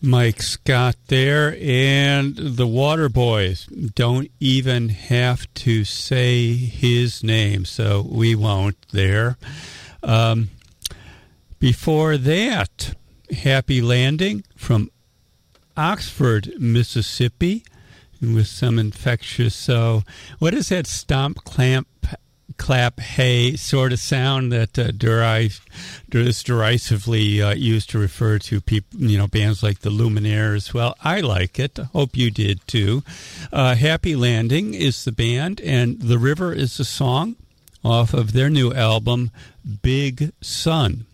Mike Scott there, and the Waterboys. Don't even have to say his name, so we won't there. Before that, Happy Landing from Oxford, Mississippi, with some infectious, so what is that stomp, clamp, clap, hey sort of sound that is derisively used to refer to people, bands like the Luminaires? Well, I like it. Hope you did too. Happy Landing is the band, and The River is the song off of their new album, Big Sun.